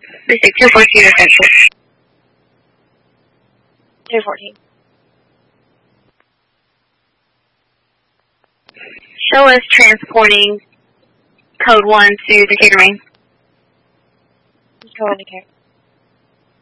Basic 214 essential. 214. Show us transporting code 1 to Decatur, Maine. Go on, Decatur.